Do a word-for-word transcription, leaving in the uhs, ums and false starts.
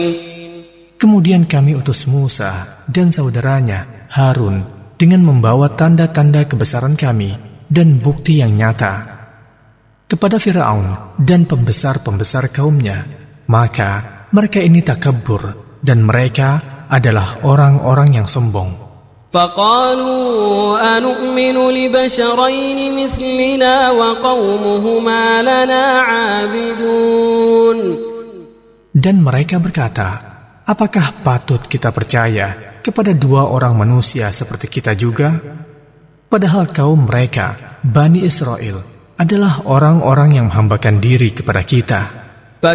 Kemudian kami utus Musa dan saudaranya Harun dengan membawa tanda-tanda kebesaran kami dan bukti yang nyata kepada Firaun dan pembesar-pembesar kaumnya. Maka mereka ini takabur dan mereka adalah orang-orang yang sombong. فقالوا أنؤمن لبشرين مثلنا وقومهما لنا عابدون. Dan mereka berkata, apakah patut kita percaya kepada dua orang manusia seperti kita juga? Padahal kaum mereka, Bani Israel, adalah orang-orang yang menghambakan diri kepada kita.